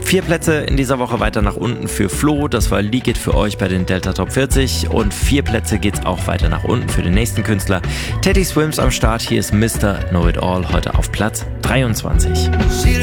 4 Plätze in dieser Woche weiter nach unten für Flo. Das war Leak It für euch bei den Delta Top 40. Und 4 Plätze geht's auch weiter nach unten für den nächsten Künstler. Teddy Swims am Start. Hier ist Mr. Know It All heute auf Platz 23.